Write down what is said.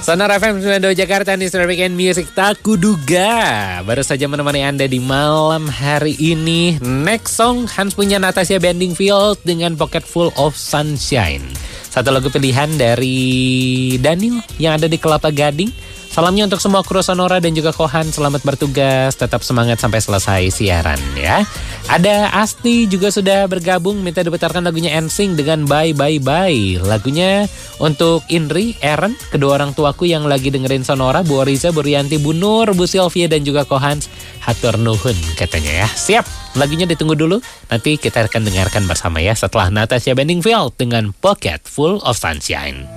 Sonora FM 92 Jakarta, Mr. Weekend Music tak kuduga baru saja menemani Anda di malam hari ini. Next song Hans punya Natasha Bedingfield dengan Pocket Full of Sunshine. Satu lagu pilihan dari Daniel yang ada di Kelapa Gading. Salamnya untuk semua kru Sonora dan juga Kohan. Selamat bertugas, tetap semangat sampai selesai siaran ya. Ada Asti juga sudah bergabung, minta diputarkan lagunya NSYNC dengan Bye Bye Bye. Lagunya untuk Indri, Aaron, kedua orang tuaku yang lagi dengerin Sonora, Bu Oriza, Bu Rianti, Bu Nur, Bu Sylvia dan juga Kohan. Hatur nuhun katanya ya. Siap, lagunya ditunggu dulu. Nanti kita akan dengarkan bersama ya setelah Natasha Bedingfield dengan Pocket Full of Sunshine.